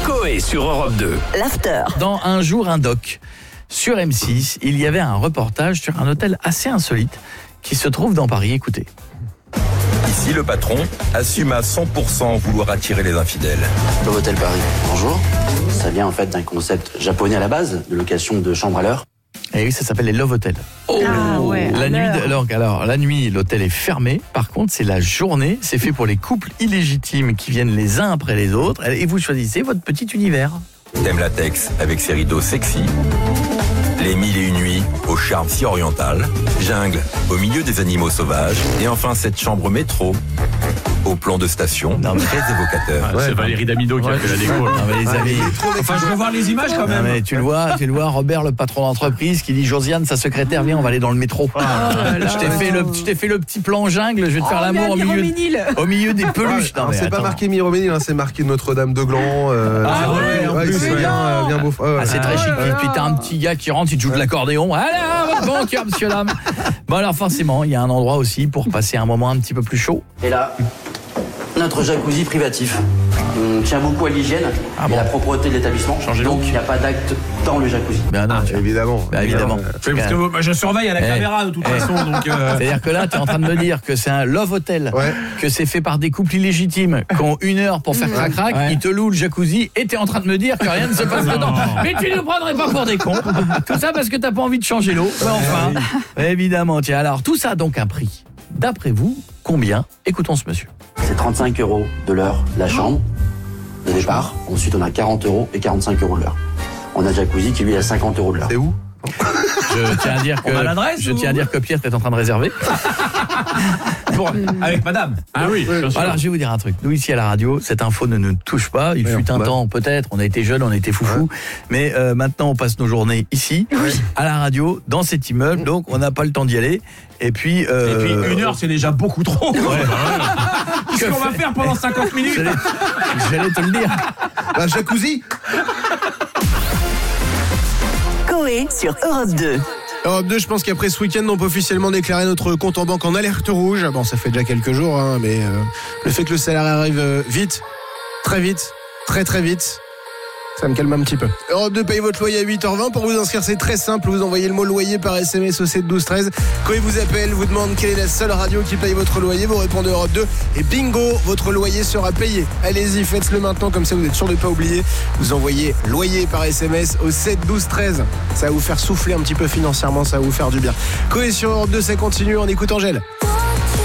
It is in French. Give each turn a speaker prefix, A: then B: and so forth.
A: Coé sur Europe 2.
B: L'after.
C: Dans Un jour, un doc, sur M6, il y avait un reportage sur un hôtel assez insolite qui se trouve dans Paris. Écoutez.
D: Ici, le patron assume à 100% vouloir attirer les infidèles.
E: L'Hôtel Paris, bonjour. Ça vient en fait d'un concept japonais à la base, de location de chambres à l'heure.
C: Et oui, ça s'appelle les Love Hotels. La nuit, l'hôtel est fermé. Par contre, c'est la journée. C'est fait pour les couples illégitimes qui viennent les uns après les autres. Et vous choisissez votre petit univers.
D: Thème latex avec ses rideaux sexy. Les 1001 nuits au charme si oriental. Jungle au milieu des animaux sauvages. Et enfin, cette chambre métro au plan de station.
C: Non, mais
D: très évocateur.
A: C'est Valérie Damido qui a fait la déco.
C: Non, mais les amis.
A: Enfin, je veux voir les images quand même.
C: Non, mais tu le vois, Robert, le patron d'entreprise, qui dit Josiane, sa secrétaire, viens, on va aller dans le métro. Je t'ai fait le petit plan jungle, je vais te faire l'amour au milieu des peluches.
F: Non, c'est pas marqué Miroménil, c'est marqué Notre-Dame de Gland. C'est bien beau.
C: C'est très chic. Puis t'as un petit gars qui rentre, il te joue de l'accordéon. Allez, bon cœur, monsieur dame. Bon, alors forcément, il y a un endroit aussi pour passer un moment un petit peu plus chaud.
E: Et là, notre jacuzzi privatif. On tient beaucoup à l'hygiène et à la propreté de l'établissement. Donc il n'y a pas d'acte dans le jacuzzi.
F: Évidemment.
A: Parce que je surveille à la caméra de toute façon.
C: C'est-à-dire que là, tu es en train de me dire que c'est un love hotel, que c'est fait par des couples illégitimes qui ont 1 heure pour faire crac-crac, ils te louent le jacuzzi et tu es en train de me dire que rien ne se passe dedans. Mais tu ne nous prendrais pas pour des cons. Tout ça parce que tu n'as pas envie de changer l'eau. Mais enfin, évidemment. Tiens, alors tout ça a donc un prix. D'après vous, combien? Écoutons ce monsieur.
E: C'est 35 € de l'heure la chambre de départ. Ensuite, on a 40 € et 45 € de l'heure. On a jacuzzi qui lui est à 50 € de l'heure.
F: C'est où?
C: Je tiens à dire que Pierre est en train de réserver.
A: Avec madame. Ah oui, bien sûr.
C: Alors je vais vous dire un truc. Nous ici à la radio, cette info ne nous touche pas. Il fut un temps peut-être, on a été jeunes, on a été foufous. Mais maintenant on passe nos journées ici, à la radio, dans cet immeuble. Donc on n'a pas le temps d'y aller. Et puis
A: 1 heure c'est déjà beaucoup trop. Qu'est-ce qu'on va faire pendant 50 minutes?
C: J'allais te le dire.
F: La jacuzzi.
B: Coé sur Europe 2.
G: Europe 2, je pense qu'après ce week-end, on peut officiellement déclarer notre compte en banque en alerte rouge. Bon, ça fait déjà quelques jours, mais le fait que le salaire arrive vite, très vite, très très vite, ça me calme un petit peu. Europe 2 paye votre loyer à 8h20. Pour vous inscrire, c'est très simple. Vous envoyez le mot loyer par SMS au 7 12 13. Quand il vous appelle, vous demande quelle est la seule radio qui paye votre loyer. Vous répondez Europe 2 et bingo, votre loyer sera payé. Allez-y, faites-le maintenant, comme ça vous êtes sûr de ne pas oublier. Vous envoyez loyer par SMS au 7 12 13. Ça va vous faire souffler un petit peu financièrement, ça va vous faire du bien. Coé sur Europe 2, ça continue, on écoute Angèle.